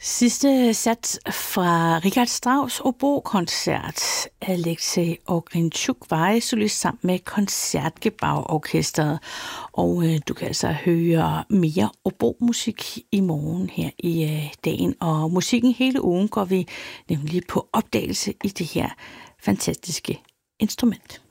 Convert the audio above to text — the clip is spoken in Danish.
Sidste sats fra Richard Strauss obokoncert. Alexei Ogrinchuk var solist sammen med Koncertgebouw-orkestret. Og du kan altså høre mere obomusik i morgen her i dagen. Og musikken hele ugen går vi nemlig på opdagelse i det her fantastiske instrument.